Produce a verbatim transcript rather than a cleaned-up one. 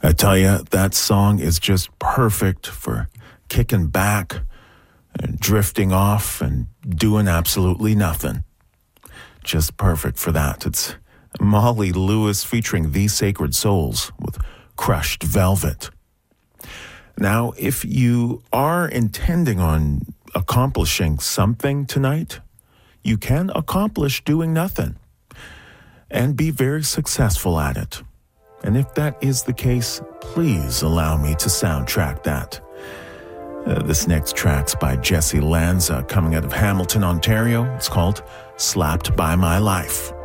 I tell you, that song is just perfect for kicking back and drifting off and doing absolutely nothing. Just perfect for that. It's Molly Lewis featuring The Sacred Souls with Crushed Velvet. Now, if you are intending on accomplishing something tonight, you can accomplish doing nothing and be very successful at it. And if that is the case, please allow me to soundtrack that. Uh, this next track's by Jesse Lanza, coming out of Hamilton, Ontario. It's called Slapped by My Life.